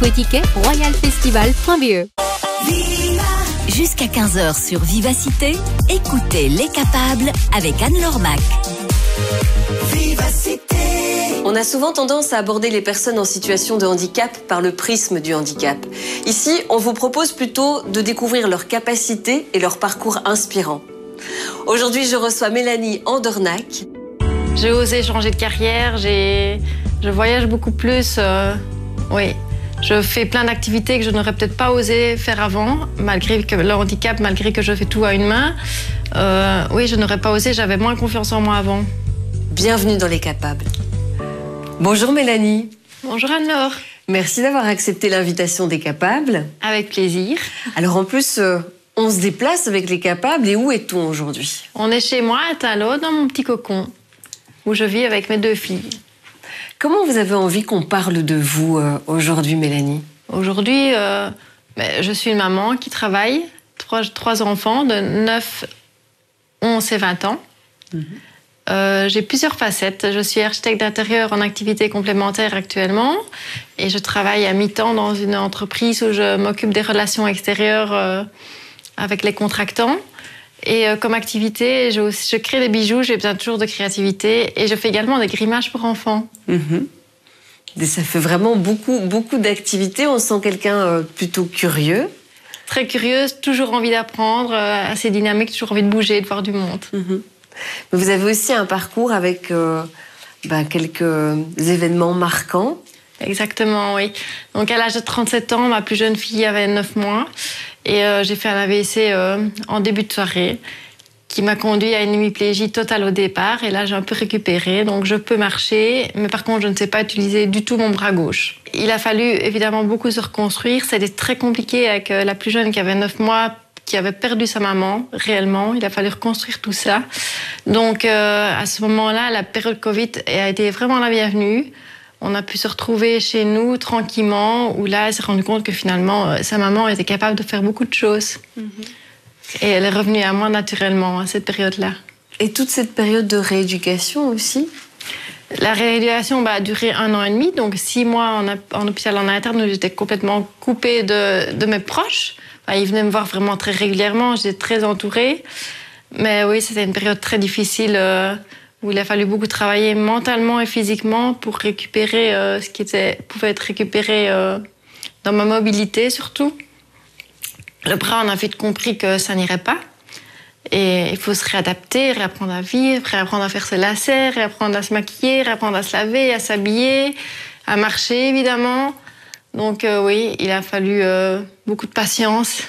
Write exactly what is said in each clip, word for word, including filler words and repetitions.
Info et tickets, royal festival point b e. Jusqu'à quinze heures sur Vivacité, écoutez Les Capables avec Anne-Laure Mac. Vivacité. On a souvent tendance à aborder les personnes en situation de handicap par le prisme du handicap. Ici, on vous propose plutôt de découvrir leurs capacités et leur parcours inspirant. Aujourd'hui, je reçois Mélanie Andornac. J'ai osé changer de carrière, j'ai... je voyage beaucoup plus. Euh... Oui, je fais plein d'activités que je n'aurais peut-être pas osé faire avant, malgré que le handicap, malgré que je fais tout à une main. Euh... Oui, je n'aurais pas osé, j'avais moins confiance en moi avant. Bienvenue dans Les Capables. Bonjour Mélanie. Bonjour Anne-Laure. Merci d'avoir accepté l'invitation des Capables. Avec plaisir. Alors en plus, euh, on se déplace avec Les Capables et où est-on aujourd'hui? On est chez moi à Talot, dans mon petit cocon, où je vis avec mes deux filles. Comment vous avez envie qu'on parle de vous euh, aujourd'hui, Mélanie? Aujourd'hui, euh, ben, je suis une maman qui travaille, trois, trois enfants de neuf, onze et vingt ans. Mm-hmm. Euh, j'ai plusieurs facettes. Je suis architecte d'intérieur en activité complémentaire actuellement et je travaille à mi-temps dans une entreprise où je m'occupe des relations extérieures euh, avec les contractants. Et euh, comme activité, je, je crée des bijoux, j'ai besoin toujours de créativité et je fais également des grimages pour enfants. Mmh. Et ça fait vraiment beaucoup, beaucoup d'activités. On sent quelqu'un euh, plutôt curieux. Très curieuse, toujours envie d'apprendre, euh, assez dynamique, toujours envie de bouger, de voir du monde. Mmh. Mais vous avez aussi un parcours avec euh, ben, quelques événements marquants. Exactement, oui. Donc à l'âge de trente-sept ans, ma plus jeune fille avait neuf mois et euh, j'ai fait un A V C euh, en début de soirée qui m'a conduit à une hémiplégie totale au départ et là j'ai un peu récupéré, donc je peux marcher, mais par contre je ne sais pas utiliser du tout mon bras gauche. Il a fallu évidemment beaucoup se reconstruire, c'était très compliqué avec euh, la plus jeune qui avait neuf mois, qui avait perdu sa maman, réellement. Il a fallu reconstruire tout ça. Donc, euh, à ce moment-là, la période Covid a été vraiment la bienvenue. On a pu se retrouver chez nous tranquillement, où là, elle s'est rendue compte que finalement, euh, sa maman était capable de faire beaucoup de choses. Mm-hmm. Et elle est revenue à moi naturellement à cette période-là. Et toute cette période de rééducation aussi? La rééducation bah, a duré un an et demi, donc six mois en, en hôpital en interne où j'étais complètement coupée de, de mes proches. Enfin, ils venaient me voir vraiment très régulièrement, j'étais très entourée. Mais oui, c'était une période très difficile euh, où il a fallu beaucoup travailler mentalement et physiquement pour récupérer euh, ce qui était, pouvait être récupéré euh, dans ma mobilité surtout. Le bras, on a vite compris que ça n'irait pas. Et il faut se réadapter, réapprendre à vivre, réapprendre à faire ses lacets, réapprendre à se maquiller, réapprendre à se laver, à s'habiller, à marcher évidemment. Donc euh, oui, il a fallu euh, beaucoup de patience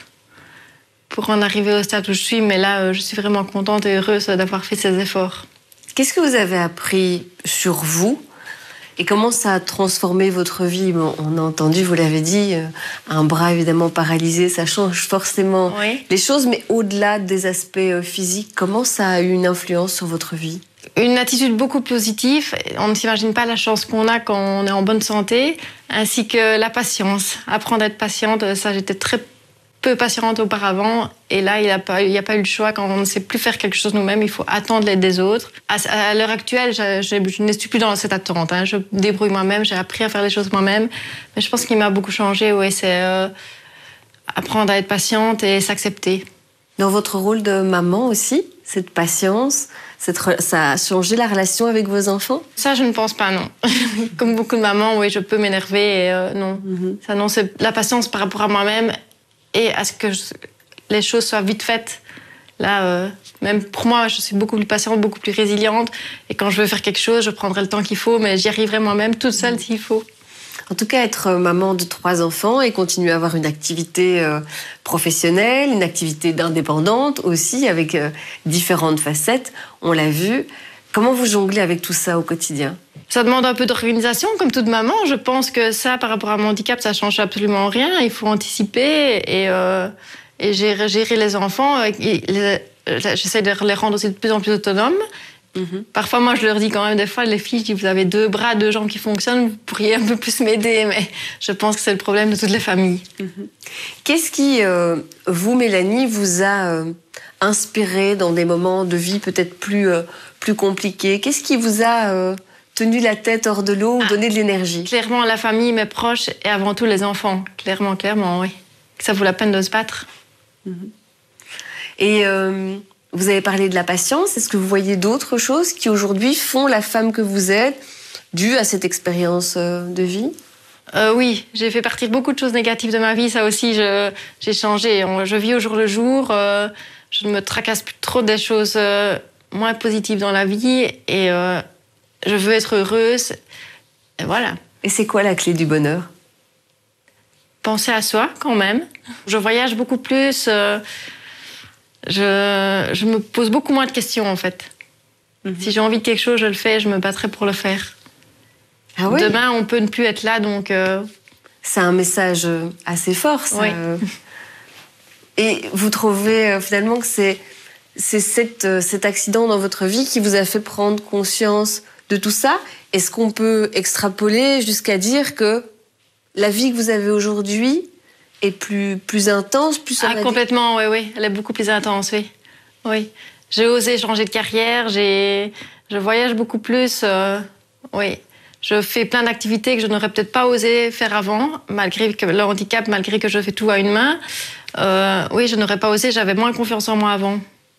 pour en arriver au stade où je suis. Mais là, euh, je suis vraiment contente et heureuse d'avoir fait ces efforts. Qu'est-ce que vous avez appris sur vous et comment ça a transformé votre vie? Bon, on a entendu, vous l'avez dit, euh, un bras évidemment paralysé, ça change forcément oui. les choses. Mais au-delà des aspects euh, physiques, comment ça a eu une influence sur votre vie? Une attitude beaucoup positive. On ne s'imagine pas la chance qu'on a quand on est en bonne santé, ainsi que la patience. Apprendre à être patiente, ça, j'étais très peu patiente auparavant. Et là, il n'y a, a pas eu le choix. Quand on ne sait plus faire quelque chose nous-mêmes, il faut attendre l'aide des autres. À, à l'heure actuelle, je, je, je ne suis plus dans cette attente. Hein. Je me débrouille moi-même, j'ai appris à faire les choses moi-même. Mais je pense qu'il m'a beaucoup changé. Ouais, c'est euh, apprendre à être patiente et s'accepter. Dans votre rôle de maman aussi, cette patience, cette re... ça a changé la relation avec vos enfants? Ça, je ne pense pas, non. Comme beaucoup de mamans, oui, je peux m'énerver. Et, euh, non, mm-hmm. ça, non, c'est la patience par rapport à moi-même et à ce que je... les choses soient vite faites. Là, euh, même pour moi, je suis beaucoup plus patiente, beaucoup plus résiliente. Et quand je veux faire quelque chose, je prendrai le temps qu'il faut, mais j'y arriverai moi-même toute seule s'il faut. En tout cas, être maman de trois enfants et continuer à avoir une activité euh, professionnelle, une activité d'indépendante aussi, avec euh, différentes facettes, on l'a vu. Comment vous jonglez avec tout ça au quotidien? Ça demande un peu d'organisation, comme toute maman. Je pense que ça, par rapport à mon handicap, ça ne change absolument rien. Il faut anticiper et, euh, et gérer, gérer les enfants. J'essaie de les rendre aussi de plus en plus autonomes. Mmh. Parfois, moi, je leur dis quand même des fois, les filles, je dis, vous avez deux bras, deux jambes qui fonctionnent, vous pourriez un peu plus m'aider, mais je pense que c'est le problème de toutes les familles. Mmh. Qu'est-ce qui, euh, vous, Mélanie, vous a euh, inspiré dans des moments de vie peut-être plus, euh, plus compliqués? Qu'est-ce qui vous a euh, tenu la tête hors de l'eau ou Ah, donné de l'énergie? Clairement, la famille, mes proches et avant tout les enfants. Clairement, clairement, oui. Que ça vaut la peine de se battre. Et euh, vous avez parlé de la patience. Est-ce que vous voyez d'autres choses qui aujourd'hui font la femme que vous êtes, due à cette expérience euh, de vie? Euh, oui, j'ai fait partir beaucoup de choses négatives de ma vie. Ça aussi, je, j'ai changé. On- Je vis au jour le jour. euh, je ne me tracasse plus trop des choses euh, moins positives dans la vie. Et euh, je veux être heureuse. Et voilà. Et c'est quoi la clé du bonheur? Penser à soi, quand même. Je voyage beaucoup plus. euh, je, je me pose beaucoup moins de questions, en fait. Si j'ai envie de quelque chose, je le fais. Je me battrai pour le faire. Ah ouais? Demain, on peut ne plus être là, donc... euh, C'est un message euh, assez fort, ça. Oui. Et vous trouvez euh, finalement que c'est, c'est cette, euh, cet accident dans votre vie qui vous a fait prendre conscience de tout ça? Est-ce qu'on peut extrapoler jusqu'à dire que la vie que vous avez aujourd'hui est plus, plus intense, plus Ah, sereine? complètement, oui, oui. Elle est beaucoup plus intense, oui. Oui. J'ai osé changer de carrière, j'ai... je voyage beaucoup plus, euh, oui. Je fais plein d'activités que je n'aurais peut-être pas osé faire avant, malgré que le handicap, malgré que je fais tout à une main. Euh, oui, je n'aurais pas osé, j'avais moins confiance en moi avant.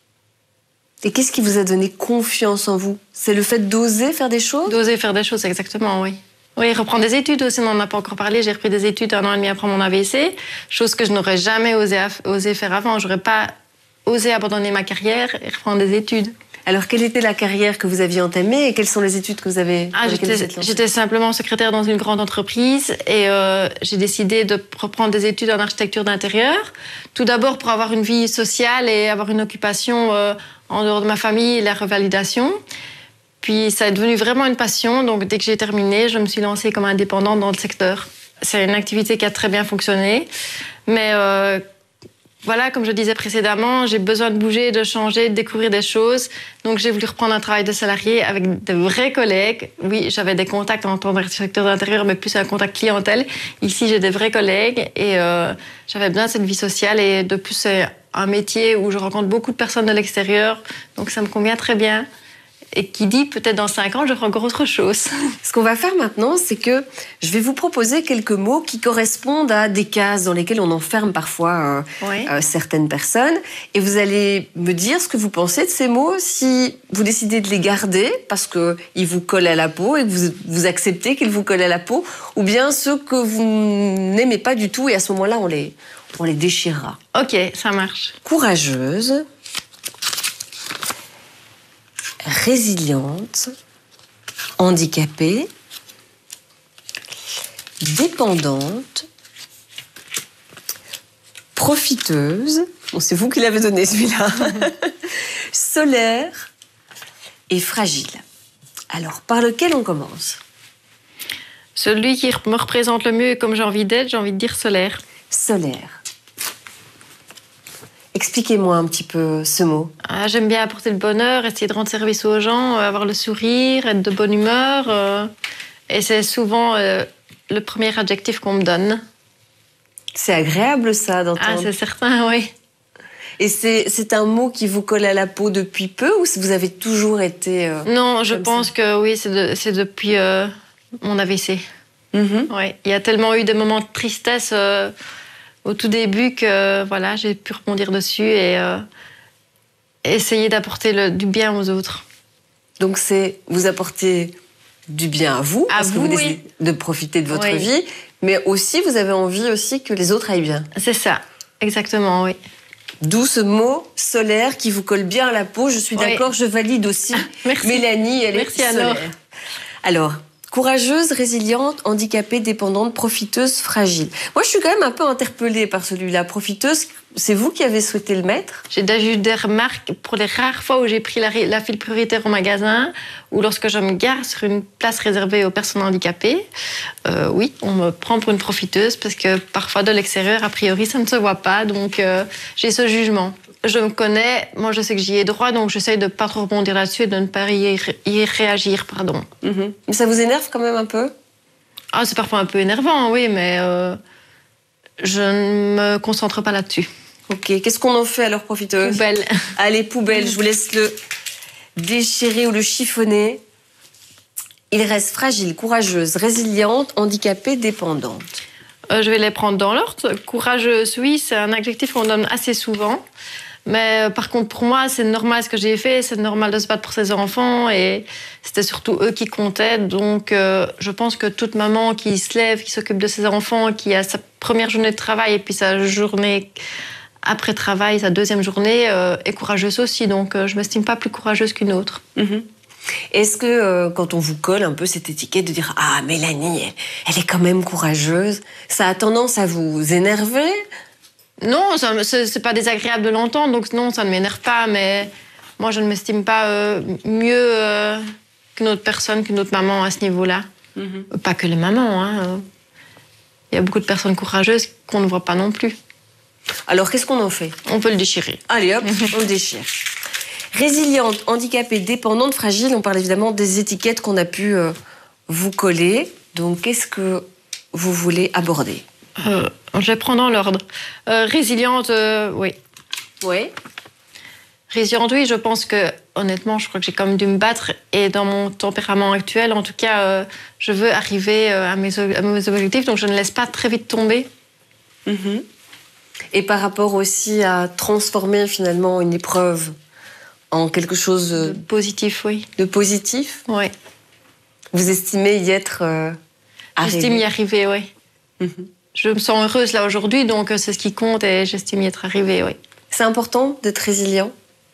Et qu'est-ce qui vous a donné confiance en vous? C'est le fait d'oser faire des choses? D'oser faire des choses, exactement, oui. Oui, reprendre des études aussi, on n'en a pas encore parlé. J'ai repris des études un an et demi après mon A V C, chose que je n'aurais jamais osé, osé faire avant. J'aurais pas osé abandonner ma carrière et reprendre des études. Alors, quelle était la carrière que vous aviez entamée et quelles sont les études que vous avez Ah, dans lesquelles vous êtes j'étais, lancée? j'étais simplement secrétaire dans une grande entreprise et euh, j'ai décidé de reprendre des études en architecture d'intérieur. Tout d'abord pour avoir une vie sociale et avoir une occupation euh, en dehors de ma famille et la revalidation. Puis ça est devenu vraiment une passion, donc dès que j'ai terminé, je me suis lancée comme indépendante dans le secteur. C'est une activité qui a très bien fonctionné, mais euh, voilà, comme je disais précédemment, j'ai besoin de bouger, de changer, de découvrir des choses. Donc j'ai voulu reprendre un travail de salarié avec de vrais collègues. Oui, j'avais des contacts en tant qu'architecteur d'intérieur, mais plus un contact clientèle. Ici, j'ai des vrais collègues et euh, j'avais besoin de cette vie sociale. Et de plus, c'est un métier où je rencontre beaucoup de personnes de l'extérieur, donc ça me convient très bien. Et qui dit peut-être dans cinq ans, je ferai encore autre chose. Ce qu'on va faire maintenant, c'est que je vais vous proposer quelques mots qui correspondent à des cases dans lesquelles on enferme parfois euh, Oui. euh, certaines personnes. Et vous allez me dire ce que vous pensez de ces mots, si vous décidez de les garder parce qu'ils vous collent à la peau et que vous, vous acceptez qu'ils vous collent à la peau, ou bien ceux que vous n'aimez pas du tout et à ce moment-là, on les, on les déchirera. Ok, ça marche. Courageuse, résiliente, handicapée, dépendante, profiteuse, bon, c'est vous qui l'avez donné celui-là, solaire et fragile. Alors, par lequel on commence? Celui qui me représente le mieux et comme j'ai envie d'être, j'ai envie de dire solaire. Solaire. Expliquez-moi un petit peu ce mot. Ah, j'aime bien apporter le bonheur, essayer de rendre service aux gens, euh, avoir le sourire, être de bonne humeur. euh, et c'est souvent euh, le premier adjectif qu'on me donne. C'est agréable ça Ah, d'entendre. c'est certain, oui. Et c'est, c'est un mot qui vous colle à la peau depuis peu ou vous avez toujours été... euh, Non, je Comme pense ça. que oui, c'est, de- c'est depuis euh, mon A V C. mhm. Ouais. Il y a tellement eu des moments de tristesse euh, au tout début que voilà, j'ai pu rebondir dessus et euh, essayer d'apporter le, du bien aux autres. Donc c'est vous apporter du bien à vous, À parce vous, que vous oui. décidez de profiter de votre Oui. vie, mais aussi vous avez envie aussi que les autres aillent bien. C'est ça, exactement, oui. D'où ce mot solaire qui vous colle bien à la peau. Je suis Oui. d'accord, je valide aussi. Merci. Mélanie, elle Merci, est solaire. alors. Alors, courageuse, résiliente, handicapée, dépendante, profiteuse, fragile. Moi, je suis quand même un peu interpellée par celui-là. Profiteuse, c'est vous qui avez souhaité le mettre? J'ai déjà eu des remarques pour les rares fois où j'ai pris la, la file prioritaire au magasin ou lorsque je me gare sur une place réservée aux personnes handicapées. Euh, oui, on me prend pour une profiteuse parce que parfois de l'extérieur, a priori, ça ne se voit pas. Donc, euh, j'ai ce jugement. Je me connais, moi je sais que j'y ai droit, donc j'essaye de ne pas trop rebondir là-dessus et de ne pas y, ré- y réagir, pardon. Mhm. Mais ça vous énerve quand même un peu? Ah, c'est parfois un peu énervant, oui, mais euh, je ne me concentre pas là-dessus. Ok, qu'est-ce qu'on en fait alors, profiteuse? Poubelle. Allez, poubelle, je vous laisse le déchirer ou le chiffonner. Il reste fragile, courageuse, résiliente, handicapée, dépendante. Euh, je vais les prendre dans l'ordre. Courageuse, oui, c'est un adjectif qu'on donne assez souvent. Mais euh, par contre, pour moi, c'est normal ce que j'ai fait. C'est normal de se battre pour ses enfants. Et c'était surtout eux qui comptaient. Donc, euh, je pense que toute maman qui se lève, qui s'occupe de ses enfants, qui a sa première journée de travail et puis sa journée après travail, sa deuxième journée, euh, est courageuse aussi. Donc, euh, je ne m'estime pas plus courageuse qu'une autre. Mm-hmm. Est-ce que euh, quand on vous colle un peu cette étiquette de dire « Ah, Mélanie, elle, elle est quand même courageuse », ça a tendance à vous énerver ? Non, ça, c'est, c'est pas désagréable de l'entendre, donc non, ça ne m'énerve pas, mais moi, je ne m'estime pas euh, mieux euh, qu'une autre personne, qu'une autre maman à ce niveau-là. Mm-hmm. Pas que les mamans, hein. Il y a beaucoup de personnes courageuses qu'on ne voit pas non plus. Alors, qu'est-ce qu'on en fait ? On peut le déchirer. Allez hop, on le déchire. Résiliente, handicapée, dépendante, fragile, on parle évidemment des étiquettes qu'on a pu euh, vous coller. Donc, qu'est-ce que vous voulez aborder ? euh, Je les prends dans l'ordre. Euh, résiliente, euh, oui. Oui. Résiliente, oui, je pense que, honnêtement, je crois que j'ai quand même dû me battre. Et dans mon tempérament actuel, en tout cas, euh, je veux arriver euh, à, mes, à mes objectifs, donc je ne laisse pas très vite tomber. Mm-hmm. Et par rapport aussi à transformer finalement une épreuve en quelque chose de, de positif, oui. De positif. Oui. Vous estimez y être euh, arrivé. J'estime y arriver, oui. Mm-hmm. Je me sens heureuse là aujourd'hui, donc c'est ce qui compte et j'estime y être arrivée, oui. C'est important d'être résilient ?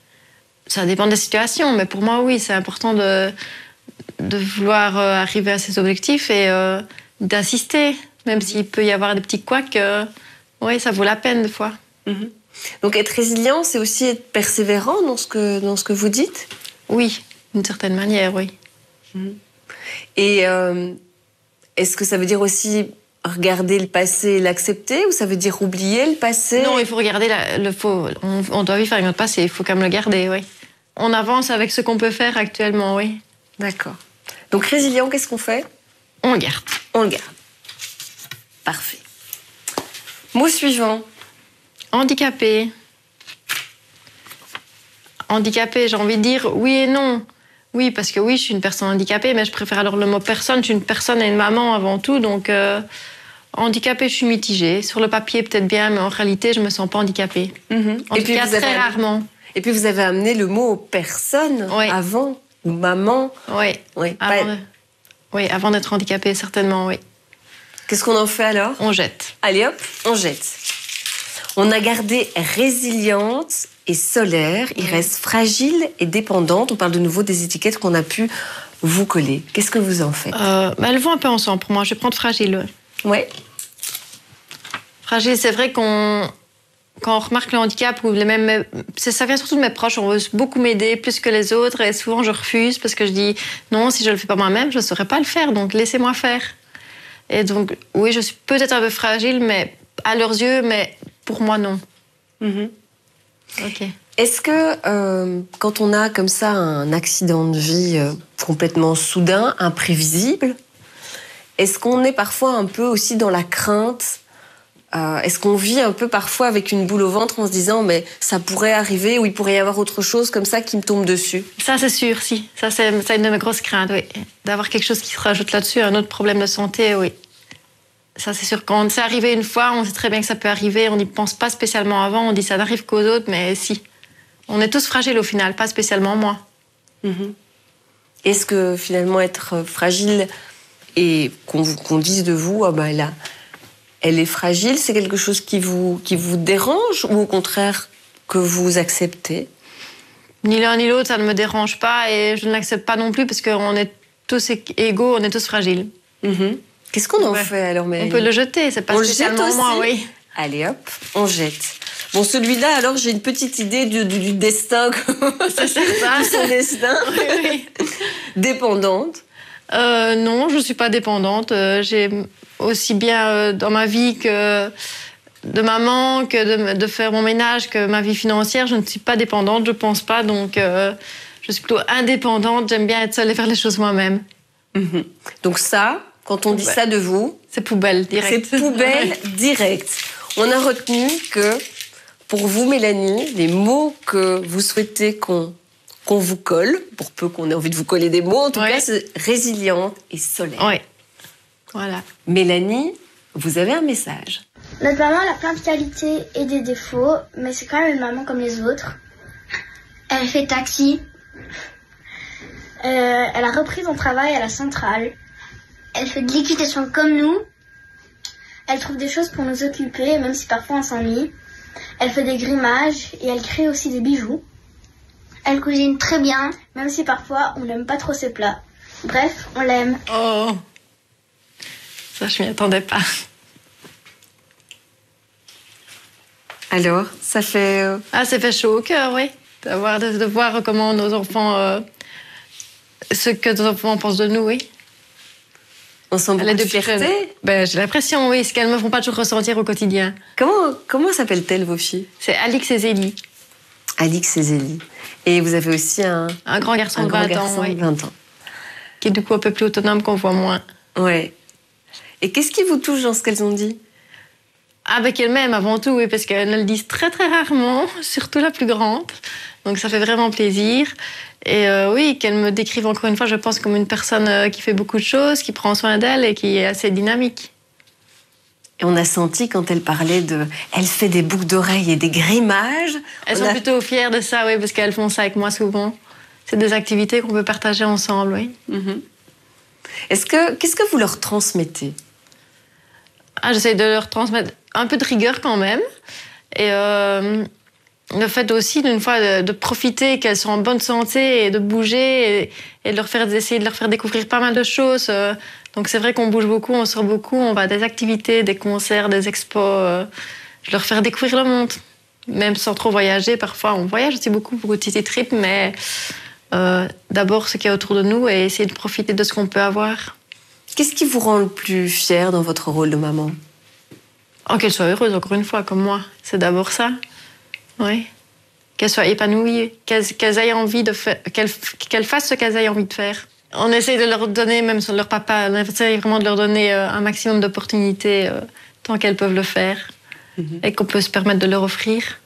Ça dépend des situations, mais pour moi, oui, c'est important de, de vouloir euh, arriver à ses objectifs et euh, d'insister, même s'il peut y avoir des petits couacs. Euh, oui, ça vaut la peine des fois. Mm-hmm. Donc être résilient, c'est aussi être persévérant dans ce que, dans ce que vous dites ? Oui, d'une certaine manière, oui. Mm-hmm. Et euh, est-ce que ça veut dire aussi regarder le passé et l'accepter, ou ça veut dire oublier le passé ? Non, il faut regarder, la, le, faut, on, on doit vivre avec notre passé, il faut quand même le garder, oui. On avance avec ce qu'on peut faire actuellement, oui. D'accord. Donc résilient, qu'est-ce qu'on fait ? On le garde. On le garde. Parfait. Mot suivant. Handicapé. Handicapé, j'ai envie de dire oui et non. Oui, parce que oui, je suis une personne handicapée, mais je préfère alors le mot personne. Je suis une personne et une maman avant tout, donc euh, handicapée, je suis mitigée. Sur le papier, peut-être bien, mais en réalité, je me sens pas handicapée. Mm-hmm. En et tout puis cas, vous très avez... rarement. Et puis vous avez amené le mot personne oui. avant, ou maman. Oui, oui. Avant, Pas... de... oui, avant d'être handicapée, certainement, oui. Qu'est-ce qu'on en fait alors ? On jette. Allez hop, on jette. On a gardé résiliente et solaire. Il mmh. reste fragile et dépendante. On parle de nouveau des étiquettes qu'on a pu vous coller. Qu'est-ce que vous en faites ? euh, bah, Elles vont un peu ensemble pour moi. Je vais prendre fragile. Oui. Fragile, c'est vrai qu'on... Quand on remarque le handicap, ou les mêmes, ça vient surtout de mes proches, on veut beaucoup m'aider plus que les autres, et souvent je refuse parce que je dis non, si je le fais pas moi-même, je ne saurais pas le faire, donc laissez-moi faire. Et donc, oui, je suis peut-être un peu fragile, mais à leurs yeux, mais pour moi, non. Mm-hmm. Ok. Est-ce que euh, quand on a comme ça un accident de vie euh, complètement soudain, imprévisible, est-ce qu'on est parfois un peu aussi dans la crainte ? Euh, est-ce qu'on vit un peu parfois avec une boule au ventre en se disant mais ça pourrait arriver ou il pourrait y avoir autre chose comme ça qui me tombe dessus ? Ça c'est sûr, si. Ça c'est, c'est une de mes grosses craintes, oui. D'avoir quelque chose qui se rajoute là-dessus, un autre problème de santé, oui. Ça c'est sûr. Quand c'est arrivé une fois, on sait très bien que ça peut arriver, on n'y pense pas spécialement avant, on dit ça n'arrive qu'aux autres, mais si. On est tous fragiles au final, pas spécialement moi. Mm-hmm. Est-ce que finalement être fragile et qu'on, qu'on dise de vous, ah ben là, elle est fragile, c'est quelque chose qui vous, qui vous dérange ou au contraire que vous acceptez ? Ni l'un ni l'autre, ça ne me dérange pas et je ne l'accepte pas non plus parce qu'on est tous égaux, on est tous fragiles. Mm-hmm. Qu'est-ce qu'on en ouais. fait alors, Mélanie ? On peut le jeter, c'est pas on spécialement le jette moi, aussi ? oui. Allez hop, on jette. Bon, celui-là, alors j'ai une petite idée du, du, du destin. C'est ça. Son destin. Oui, oui. Dépendante. Euh, non, je ne suis pas dépendante. Euh, j'ai aussi bien euh, dans ma vie que de maman, que de, de faire mon ménage, que ma vie financière. Je ne suis pas dépendante, je ne pense pas. Donc, euh, je suis plutôt indépendante. J'aime bien être seule et faire les choses moi-même. Mm-hmm. Donc ça, quand on dit poubelle. Ça de vous... C'est poubelle, direct. C'est poubelle, direct. On a retenu que, pour vous, Mélanie, les mots que vous souhaitez qu'on, qu'on vous colle, pour peu qu'on ait envie de vous coller des mots, en tout ouais. cas, c'est résiliente et solaire. Oui, voilà. Mélanie, vous avez un message. Notre maman, elle a plein de qualités et des défauts, mais c'est quand même une maman comme les autres. Elle fait taxi. Euh, elle a repris son travail à la centrale. Elle fait de l'équitation comme nous. Elle trouve des choses pour nous occuper, même si parfois on s'ennuie. Elle fait des grimages et elle crée aussi des bijoux. Elle cuisine très bien, même si parfois on n'aime pas trop ses plats. Bref, on l'aime. Oh, ça je m'y attendais pas. Alors, ça fait... Euh... Ah, ça fait chaud au cœur, oui. De voir, de, de voir comment nos enfants... Euh, ce que nos enfants pensent de nous, oui. On sent beaucoup de fierté. Ben, j'ai l'impression, oui, ce qu'elles ne me font pas toujours ressentir au quotidien. Comment, comment s'appellent-elles, vos filles? C'est Alix et Zélie. Alix et Zélie. Et vous avez aussi un... Un grand garçon un de grand vingt garçon ans, oui. de vingt ans. Qui est du coup un peu plus autonome, qu'on voit moins. Ouais. Et qu'est-ce qui vous touche dans ce qu'elles ont dit? Ah, ben qu'elles m'aiment avant tout, oui, parce qu'elles le disent très très rarement, surtout la plus grande. Donc ça fait vraiment plaisir. Et euh, oui, qu'elles me décrivent encore une fois, je pense, comme une personne euh, qui fait beaucoup de choses, qui prend soin d'elle et qui est assez dynamique. Et on a senti quand elle parlait de... Elle fait des boucles d'oreilles et des grimages. Elles on sont a... plutôt fières de ça, oui, parce qu'elles font ça avec moi souvent. C'est des activités qu'on peut partager ensemble, oui. Mm-hmm. Est-ce que... Qu'est-ce que vous leur transmettez? Ah, j'essaie de leur transmettre un peu de rigueur quand même. Et euh, le fait aussi, d'une fois, de, de profiter qu'elles sont en bonne santé et de bouger et, et de leur faire, d'essayer de leur faire découvrir pas mal de choses. Euh, donc c'est vrai qu'on bouge beaucoup, on sort beaucoup, on va à des activités, des concerts, des expos. Euh, je leur faire découvrir le monde. Même sans trop voyager, parfois on voyage aussi beaucoup, beaucoup de city trips, mais euh, d'abord ce qu'il y a autour de nous et essayer de profiter de ce qu'on peut avoir. Qu'est-ce qui vous rend le plus fière dans votre rôle de maman? Oh, qu'elle soit heureuse, encore une fois, comme moi. C'est d'abord ça. Oui. Qu'elle soit épanouie, qu'elle, qu'elle aient envie de faire, qu'elle, qu'elle fasse ce qu'elles aient envie de faire. On essaie de leur donner, même sur leur papa, on essaie vraiment de leur donner un maximum d'opportunités euh, tant qu'elles peuvent le faire mm-hmm. et qu'on peut se permettre de leur offrir.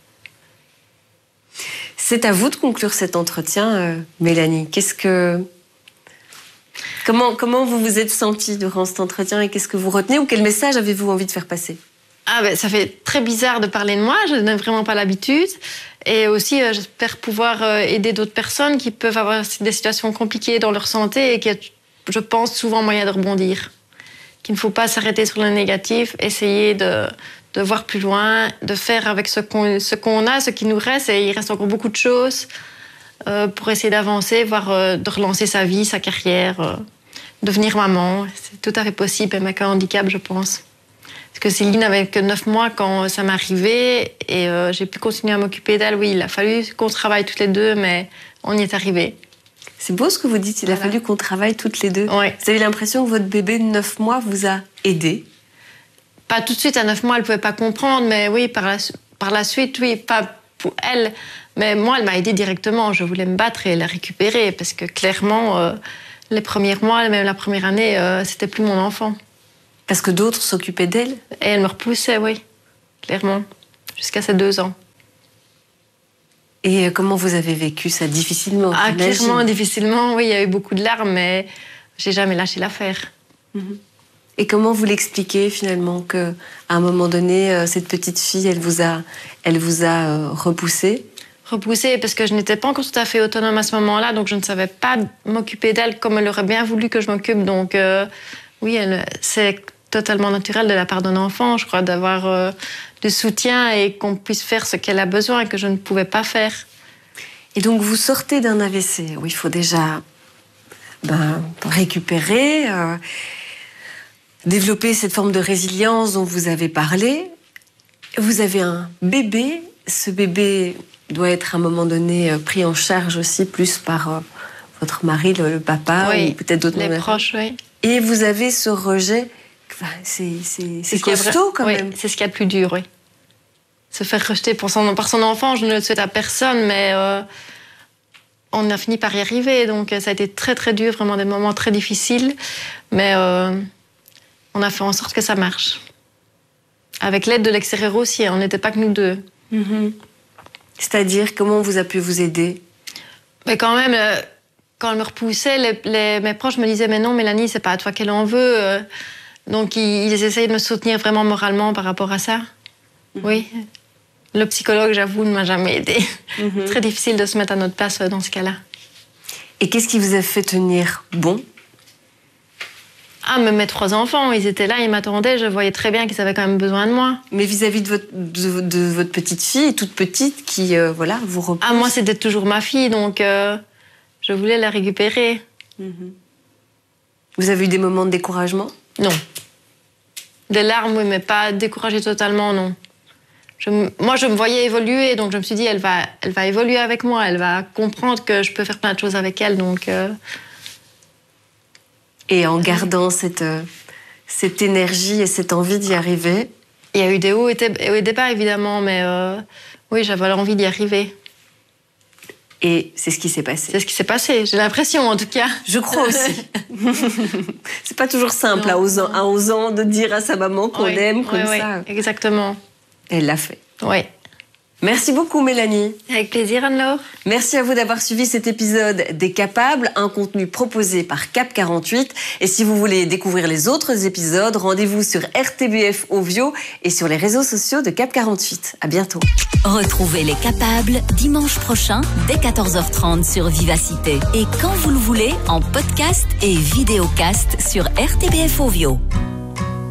C'est à vous de conclure cet entretien, euh, Mélanie. Qu'est-ce que... Comment, comment vous vous êtes sentie durant cet entretien et qu'est-ce que vous retenez ou quel message avez-vous envie de faire passer? Ah ben, ça fait très bizarre de parler de moi, je n'ai vraiment pas l'habitude. Et aussi, euh, j'espère pouvoir euh, aider d'autres personnes qui peuvent avoir des situations compliquées dans leur santé et qui, je pense, souvent moyen de rebondir. Qu'il ne faut pas s'arrêter sur le négatif, essayer de, de voir plus loin, de faire avec ce qu'on, ce qu'on a, ce qui nous reste, et il reste encore beaucoup de choses euh, pour essayer d'avancer, voire euh, de relancer sa vie, sa carrière, euh, devenir maman. C'est tout à fait possible, même avec un handicap, je pense. Parce que Céline n'avait que neuf mois quand ça m'est arrivé et euh, j'ai pu continuer à m'occuper d'elle. Oui, il a fallu qu'on travaille toutes les deux, mais on y est arrivé. C'est beau ce que vous dites, il a voilà. fallu qu'on travaille toutes les deux. Ouais. Vous avez l'impression que votre bébé de neuf mois vous a aidé? Pas tout de suite, à neuf mois, elle ne pouvait pas comprendre, mais oui, par la, par la suite, oui, pas pour elle. Mais moi, elle m'a aidée directement. Je voulais me battre et la récupérer parce que clairement, euh, les premiers mois, même la première année, euh, c'était plus mon enfant. Parce que d'autres s'occupaient d'elle? Et elle me repoussait, oui, clairement, jusqu'à ses deux ans. Et comment vous avez vécu ça? Difficilement? Ah, clairement, difficilement, oui, il y a eu beaucoup de larmes, mais j'ai jamais lâché l'affaire. Mm-hmm. Et comment vous l'expliquez finalement qu'à un moment donné, cette petite fille, elle vous a, elle vous a repoussé? Repoussée parce que je n'étais pas encore tout à fait autonome à ce moment-là, donc je ne savais pas m'occuper d'elle comme elle aurait bien voulu que je m'occupe. Donc euh, oui, elle, c'est totalement naturel de la part d'un enfant, je crois, d'avoir euh, du soutien et qu'on puisse faire ce qu'elle a besoin et que je ne pouvais pas faire. Et donc vous sortez d'un A V C où il faut déjà ben, récupérer, euh, développer cette forme de résilience dont vous avez parlé. Vous avez un bébé, ce bébé doit être à un moment donné pris en charge aussi plus par euh, votre mari, le, le papa, oui, ou peut-être d'autres les mamans. proches, oui. Et vous avez ce rejet, enfin, c'est, c'est, c'est costaud quand oui, même. C'est ce qu'il y a de plus dur, oui. Se faire rejeter pour son, par son enfant, je ne le souhaite à personne, mais euh, on a fini par y arriver. Donc ça a été très très dur, vraiment des moments très difficiles, mais euh, on a fait en sorte que ça marche. Avec l'aide de l'extérieur aussi, on n'était pas que nous deux. Mm-hmm. C'est-à-dire, comment on vous a pu vous aider? Mais quand même, euh, quand elle me repoussait, les, les, mes proches me disaient « Mais non, Mélanie, c'est pas à toi qu'elle en veut. » Donc, ils, ils essayaient de me soutenir vraiment moralement par rapport à ça. Mm-hmm. Oui. Le psychologue, j'avoue, ne m'a jamais aidée. Mm-hmm. Très difficile de se mettre à notre place dans ce cas-là. Et qu'est-ce qui vous a fait tenir bon? Ah, mais mes trois enfants, ils étaient là, ils m'attendaient. Je voyais très bien qu'ils avaient quand même besoin de moi. Mais vis-à-vis de votre, de, de votre petite fille, toute petite, qui, euh, voilà, vous repousse. Ah, moi, c'était toujours ma fille, donc euh, je voulais la récupérer. Mm-hmm. Vous avez eu des moments de découragement? Non. Des larmes, oui, mais pas découragée totalement, non. Je, moi, je me voyais évoluer, donc je me suis dit, elle va, elle va évoluer avec moi, elle va comprendre que je peux faire plein de choses avec elle, donc... Euh... Et en gardant cette, euh, cette énergie et cette envie d'y arriver? Il y a eu des hauts et des bas, évidemment, mais euh, oui, j'avais l'envie d'y arriver. Et c'est ce qui s'est passé? C'est ce qui s'est passé, j'ai l'impression, en tout cas. Je crois aussi. C'est pas toujours simple, à onze, ans, à onze ans, de dire à sa maman qu'on oui, aime comme oui, ça. Oui, exactement. Elle l'a fait. Oui. Merci beaucoup, Mélanie. Avec plaisir, Anne-Laure. Merci à vous d'avoir suivi cet épisode des Capables, un contenu proposé par Cap quarante-huit. Et si vous voulez découvrir les autres épisodes, rendez-vous sur R T B F Ovio et sur les réseaux sociaux de Cap quarante-huit. À bientôt. Retrouvez les Capables dimanche prochain dès quatorze heures trente sur Vivacité. Et quand vous le voulez, en podcast et vidéocast sur R T B F Ovio.